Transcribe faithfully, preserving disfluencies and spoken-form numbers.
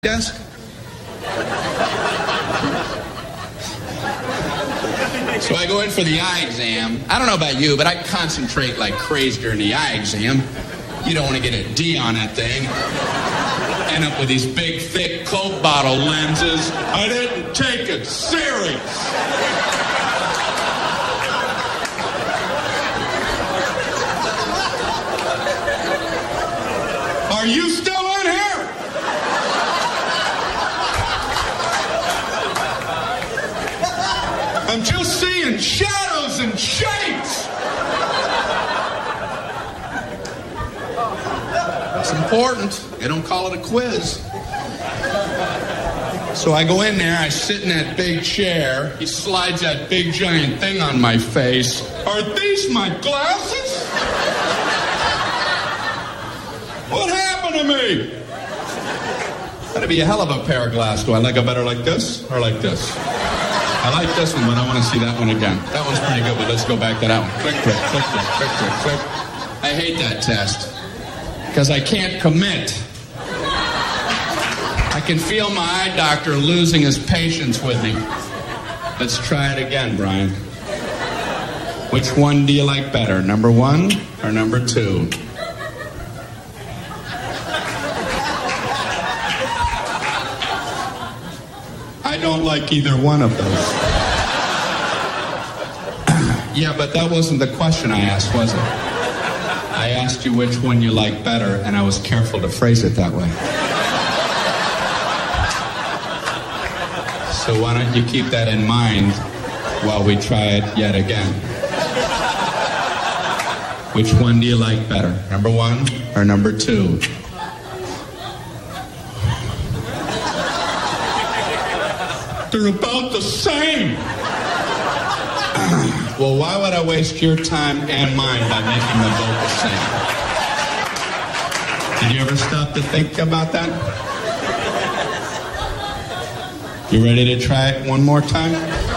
desk? So I go in for the eye exam. I don't know about you, but I concentrate like crazy during the eye exam. You don't want to get a D on that thing. End up with these big, thick Coke bottle lenses. I didn't take it serious. Are you still in here? I'm just seeing shadows and shapes. It's important. They don't call it a quiz. So I go in there, I sit in that big chair. He slides that big giant thing on my face. Are these my glasses? What happened to me? That'd be a hell of a pair of glasses. Do I like it better like this or like this? I like this one, but I want to see that one again. That one's pretty good, but let's go back to that one. Click, click, click, click, click, click, click. I hate that test because I can't commit. I can feel my eye doctor losing his patience with me. Let's try it again, Brian. Which one do you like better, number one or number two? I don't like either one of those. Yeah, but that wasn't the question I asked, was it? I asked you which one you like better, and I was careful to phrase it that way. So why don't you keep that in mind while we try it yet again? Which one do you like better, number one or number two? They're about the same. Well, why would I waste your time and mine by making them both the same? Did you ever stop to think about that? You ready to try it one more time?